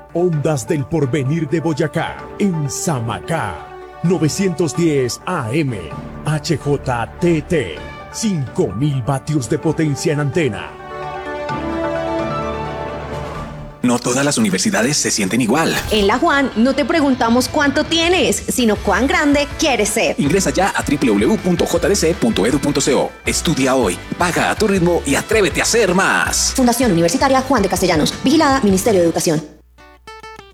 Ondas del Porvenir de Boyacá, en Samacá. 910 AM, HJTT, 5000 vatios de potencia en antena. No todas las universidades se sienten igual. En la Juan no te preguntamos cuánto tienes, sino cuán grande quieres ser. Ingresa ya a www.jdc.edu.co. Estudia hoy, paga a tu ritmo y atrévete a ser más. Fundación Universitaria Juan de Castellanos. Vigilada Ministerio de Educación.